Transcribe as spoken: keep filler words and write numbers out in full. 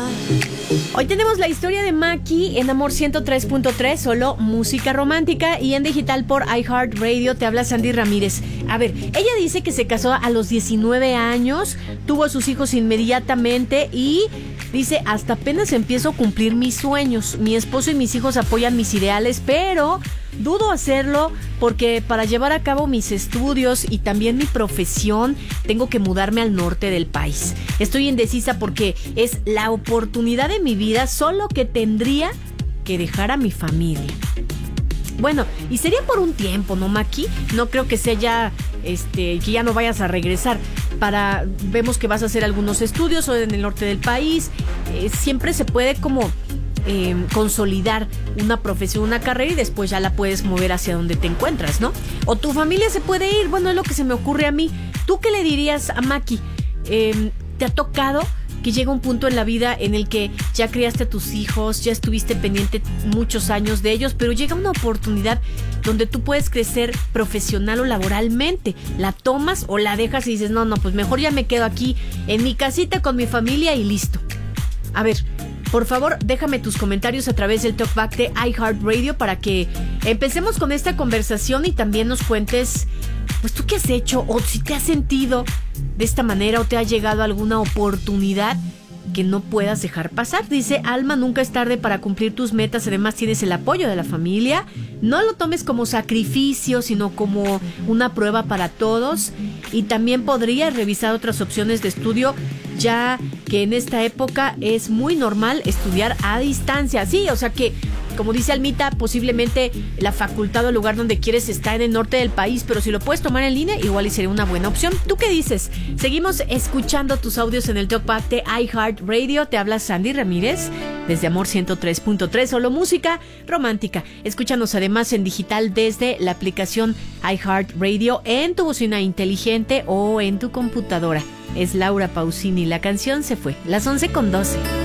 Hoy tenemos la historia de Maki en Amor ciento tres punto tres, solo música romántica, y en digital por iHeartRadio. Te habla Sandy Ramírez. A ver, ella dice que se casó a los diecinueve años, tuvo a sus hijos inmediatamente y dice, hasta apenas empiezo a cumplir mis sueños. Mi esposo y mis hijos apoyan mis ideales, pero dudo hacerlo porque para llevar a cabo mis estudios y también mi profesión tengo que mudarme al norte del país. Estoy indecisa porque es la oportunidad de mi vida, solo que tendría que dejar a mi familia. Bueno, y sería por un tiempo, ¿no, Maki? No creo que sea ya, este, que ya no vayas a regresar. Para, vemos que vas a hacer algunos estudios o en el norte del país. Eh, siempre se puede como eh, consolidar una profesión, una carrera, y después ya la puedes mover hacia donde te encuentras, ¿no? O tu familia se puede ir. Bueno, es lo que se me ocurre a mí. ¿Tú qué le dirías a Maki? Eh, ¿Te ha tocado que llega un punto en la vida en el que ya criaste a tus hijos, ya estuviste pendiente muchos años de ellos, pero llega una oportunidad donde tú puedes crecer profesional o laboralmente? ¿La tomas o la dejas y dices, no, no, pues mejor ya me quedo aquí en mi casita con mi familia y listo? A ver, por favor, déjame tus comentarios a través del Talkback de iHeartRadio para que empecemos con esta conversación y también nos cuentes, pues tú qué has hecho, o si te has sentido de esta manera o te ha llegado alguna oportunidad que no puedas dejar pasar. Dice Alma, nunca es tarde para cumplir tus metas, además tienes el apoyo de la familia. No lo tomes como sacrificio, sino como una prueba para todos. Y también podrías revisar otras opciones de estudio, ya que en esta época es muy normal estudiar a distancia. Sí, o sea que, como dice Almita, posiblemente la facultad o el lugar donde quieres está en el norte del país, pero si lo puedes tomar en línea, igual y sería una buena opción. ¿Tú qué dices? Seguimos escuchando tus audios en el Talkback de iHeartRadio. Te habla Sandy Ramírez desde Amor ciento tres punto tres, solo música romántica. Escúchanos además en digital desde la aplicación iHeartRadio en tu bocina inteligente o en tu computadora. Es Laura Pausini, la canción Se Fue, las once con doce.